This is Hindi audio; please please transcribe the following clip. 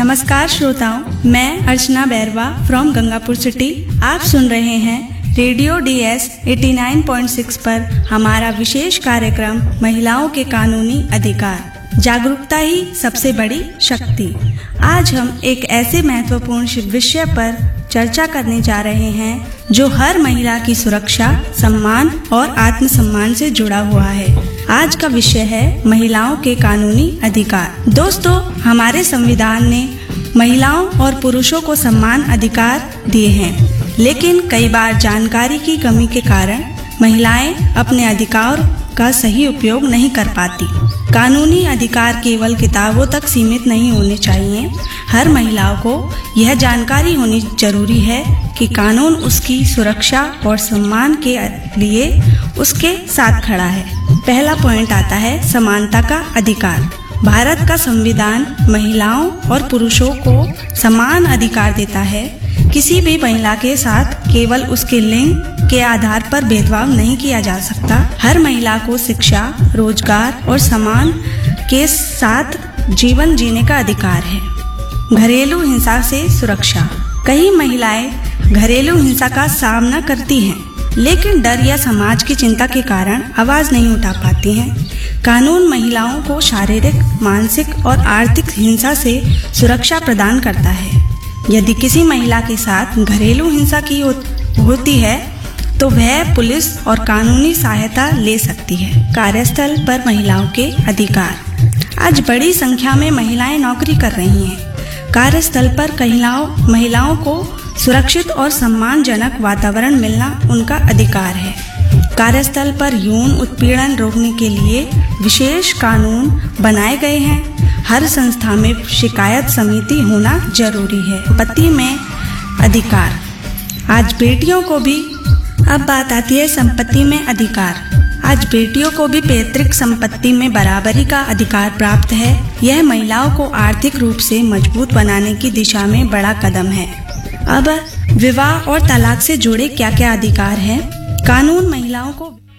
नमस्कार श्रोताओं, मैं अर्चना बैरवा फ्रॉम गंगापुर सिटी। आप सुन रहे हैं रेडियो DS 89.6 पर हमारा विशेष कार्यक्रम महिलाओं के कानूनी अधिकार, जागरूकता ही सबसे बड़ी शक्ति। आज हम एक ऐसे महत्वपूर्ण विषय पर चर्चा करने जा रहे हैं जो हर महिला की सुरक्षा, सम्मान और आत्मसम्मान से जुड़ा हुआ है। आज का विषय है महिलाओं के कानूनी अधिकार। दोस्तों, हमारे संविधान ने महिलाओं और पुरुषों को समान अधिकार दिए हैं, लेकिन कई बार जानकारी की कमी के कारण महिलाएं अपने अधिकार का सही उपयोग नहीं कर पाती। कानूनी अधिकार केवल किताबों तक सीमित नहीं होने चाहिए। हर महिलाओं को यह जानकारी होनी जरूरी है कि कानून उसकी सुरक्षा और सम्मान के लिए उसके साथ खड़ा है। पहला पॉइंट आता है समानता का अधिकार। भारत का संविधान महिलाओं और पुरुषों को समान अधिकार देता है। किसी भी महिला के साथ केवल उसके लिंग के आधार पर भेदभाव नहीं किया जा सकता। हर महिला को शिक्षा, रोजगार और सम्मान के साथ जीवन जीने का अधिकार है। घरेलू हिंसा से सुरक्षा। कई महिलाएं घरेलू हिंसा का सामना करती हैं, लेकिन डर या समाज की चिंता के कारण आवाज नहीं उठा पाती हैं। कानून महिलाओं को शारीरिक, मानसिक और आर्थिक हिंसा से सुरक्षा प्रदान करता है। यदि किसी महिला के साथ घरेलू हिंसा की होती है तो वह पुलिस और कानूनी सहायता ले सकती है। कार्यस्थल पर महिलाओं के अधिकार। आज बड़ी संख्या में महिलाएं नौकरी कर रही हैं। कार्यस्थल पर महिलाओं को सुरक्षित और सम्मानजनक वातावरण मिलना उनका अधिकार है। कार्यस्थल पर यौन उत्पीड़न रोकने के लिए विशेष कानून बनाए गए हैं। हर संस्था में शिकायत समिति होना जरूरी है। संपत्ति में अधिकार। आज बेटियों को भी अब बात आती है संपत्ति में अधिकार। आज बेटियों को भी पैतृक संपत्ति में बराबरी का अधिकार प्राप्त है। यह महिलाओं को आर्थिक रूप से मजबूत बनाने की दिशा में बड़ा कदम है। अब विवाह और तलाक से जुड़े क्या क्या अधिकार हैं? कानून महिलाओं को